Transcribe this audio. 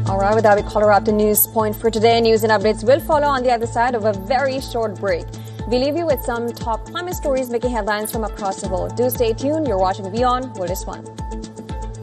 All right, with that, we call her up to News Point for today. News and updates will follow on the other side of a very short break. We leave you with some top climate stories making headlines from across the world. Do stay tuned. You're watching Beyond World is One.